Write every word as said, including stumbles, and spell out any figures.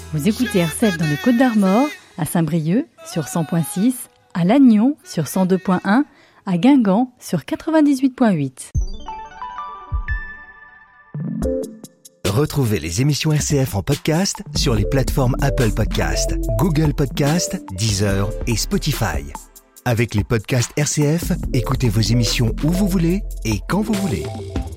Vous écoutez R C F dans les Côtes-d'Armor, à Saint-Brieuc sur cent point six, à Lannion sur cent deux point un, à Guingamp sur quatre-vingt-dix-huit point huit. Retrouvez les émissions R C F en podcast sur les plateformes Apple Podcast, Google Podcast, Deezer et Spotify. Avec les podcasts R C F, écoutez vos émissions où vous voulez et quand vous voulez.